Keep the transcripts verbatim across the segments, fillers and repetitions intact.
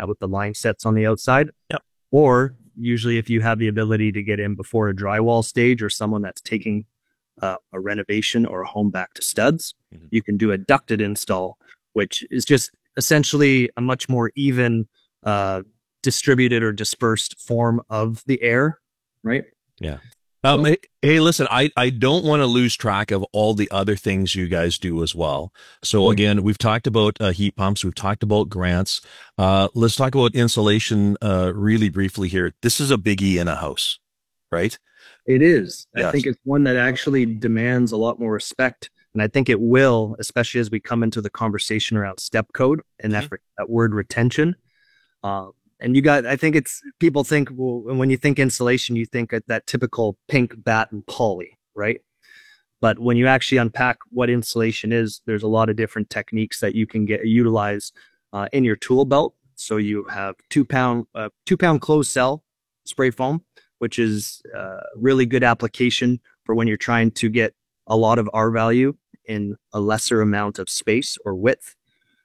that with the line sets on the outside. Yep. Or usually if you have the ability to get in before a drywall stage or someone that's taking uh, a renovation or a home back to studs, mm-hmm. you can do a ducted install, which is just essentially a much more even uh, distributed or dispersed form of the air, right? Yeah. Um, hey, hey, listen, I, I don't want to lose track of all the other things you guys do as well. So again, we've talked about uh, heat pumps. We've talked about grants. Uh, let's talk about insulation uh, really briefly here. This is a biggie in a house, right? It is. Yes. I think it's one that actually demands a lot more respect. And I think it will, especially as we come into the conversation around step code and mm-hmm. that, that word retention. Um, And you got, I think it's, people think, well, when you think insulation, you think at that typical pink bat and poly, right? But when you actually unpack what insulation is, there's a lot of different techniques that you can get utilize uh, in your tool belt. So you have two pound, uh, two pound closed cell spray foam, which is a really good application for when you're trying to get a lot of R value in a lesser amount of space or width.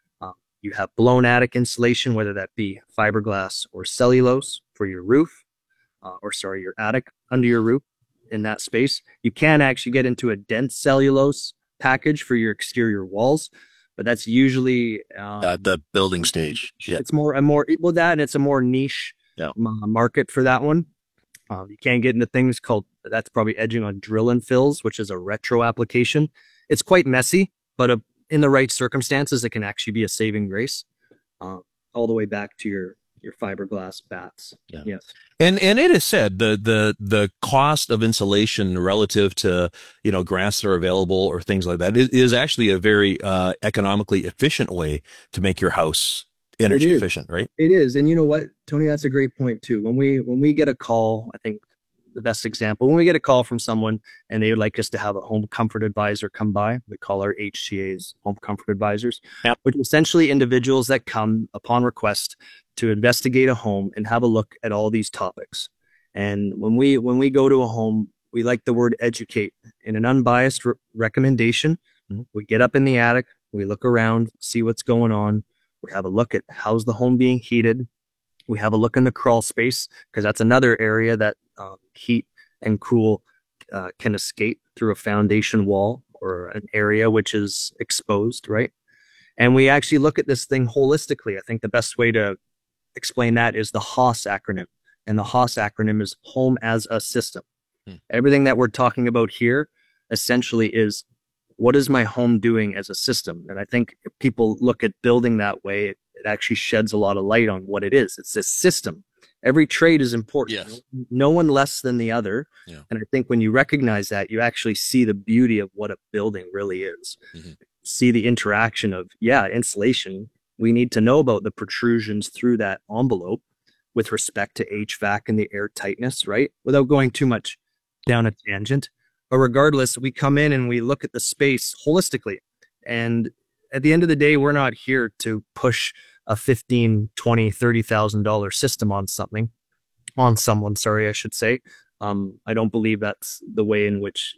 You have blown attic insulation, whether that be fiberglass or cellulose for your roof, uh, or sorry, your attic under your roof in that space. You can actually get into a dense cellulose package for your exterior walls, but that's usually um, uh, the building stage. Yeah. It's more a more well that, and it's a more niche yeah. market for that one. Um, you can't get into things called that's probably edging on drill and fills, which is a retro application. It's quite messy, but a in the right circumstances, it can actually be a saving grace, uh, all the way back to your your fiberglass bats. Yeah. Yes. And and it is said the the the cost of insulation relative to you know grants that are available or things like that is, is actually a very uh, economically efficient way to make your house energy efficient, right? It is, and you know what, Tony, that's a great point too. When we when we get a call, I think the best example, when we get a call from someone and they would like us to have a home comfort advisor come by, we call our H C As home comfort advisors, yep. which are essentially individuals that come upon request to investigate a home and have a look at all these topics. And when we when we go to a home, we like the word educate in an unbiased re- recommendation. Mm-hmm. We get up in the attic, we look around, see what's going on. We have a look at how's the home being heated. We have a look in the crawl space because that's another area that um, heat and cool uh, can escape through a foundation wall or an area which is exposed, right? And we actually look at this thing holistically. I think the best way to explain that is the HOS acronym. And the HOS acronym is Home as a System. Hmm. Everything that we're talking about here essentially is what is my home doing as a system? And I think if people look at building that way, it, it actually sheds a lot of light on what it is. It's a system. Every trade is important. Yes. No one less than the other. Yeah. And I think when you recognize that, you actually see the beauty of what a building really is. Mm-hmm. See the interaction of, yeah, insulation. We need to know about the protrusions through that envelope with respect to H V A C and the air tightness, right? Without going too much down a tangent. But regardless, we come in and we look at the space holistically. And at the end of the day, we're not here to push a fifteen, twenty, thirty thousand dollar system on something, on someone, sorry, I should say. Um, I don't believe that's the way in which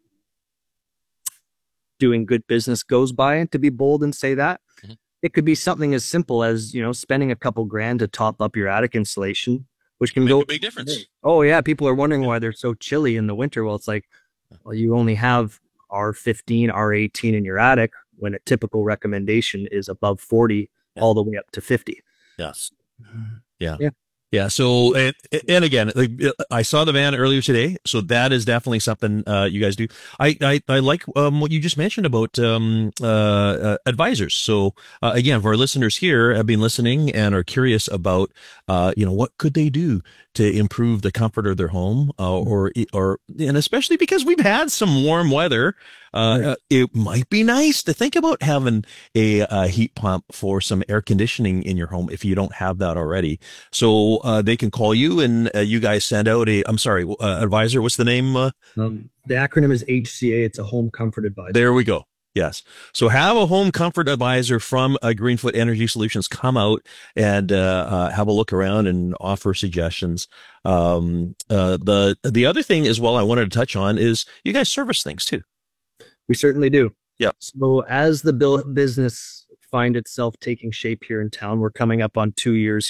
doing good business goes by, to be bold and say that. Mm-hmm. It could be something as simple as, you know, spending a couple grand to top up your attic insulation, which can Make go a big difference. Oh yeah, people are wondering why they're so chilly in the winter. Well, it's like, well, you only have R fifteen, R eighteen in your attic when a typical recommendation is above forty, yeah. all the way up to fifty. Yes. Yeah. Yeah. Yeah. So, and, and again, like, I saw the van earlier today. So that is definitely something, uh, you guys do. I, I, I like, um, what you just mentioned about, um, uh, uh advisors. So, uh, again, for our listeners here have been listening and are curious about, uh, you know, what could they do to improve the comfort of their home, uh, or, or, and especially because we've had some warm weather, uh, right. uh, it might be nice to think about having a, a heat pump for some air conditioning in your home if you don't have that already. So, uh, they can call you and uh, you guys send out a, I'm sorry, uh, advisor. What's the name? Uh, um, the acronym is H C A. It's a home comfort advisor. There we go. Yes. So have a home comfort advisor from uh, Greenfoot Energy Solutions come out and uh, uh, have a look around and offer suggestions. Um, uh, the the other thing as well I wanted to touch on is you guys service things too. We certainly do. Yeah. So as the business find itself taking shape here in town, we're coming up on two years